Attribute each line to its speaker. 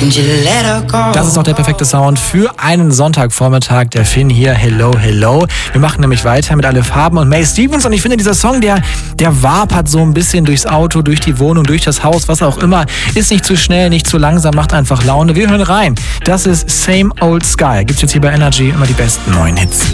Speaker 1: Das ist doch der perfekte Sound für einen Sonntagvormittag. Der Finn hier, Hello, Hello. Wir machen nämlich weiter mit Alle Farben und May Stevens. Und ich finde, dieser Song, der wapert so ein bisschen durchs Auto, durch die Wohnung, durch das Haus, was auch immer. Ist nicht zu schnell, nicht zu langsam, macht einfach Laune. Wir hören rein. Das ist Same Old Sky. Gibt's jetzt hier bei Energy immer die besten neuen Hits.